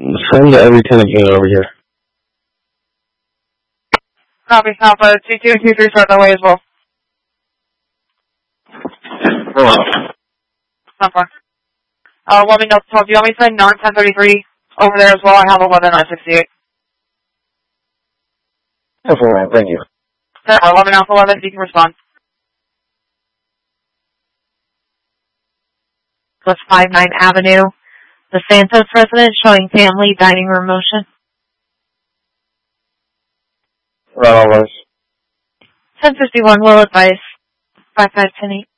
Send every tenant unit over here. Copy, Alpha. 22 and 23 start that way as well. Hello. Not far. Let me know. Do you want me to send NARN 1033 over there as well? I have 11968. That's all right. Thank you. 11 Alpha 11, you can respond. Plus 59 Avenue. The Santos resident showing family dining room motion. Right on, 1051 will advise. 5510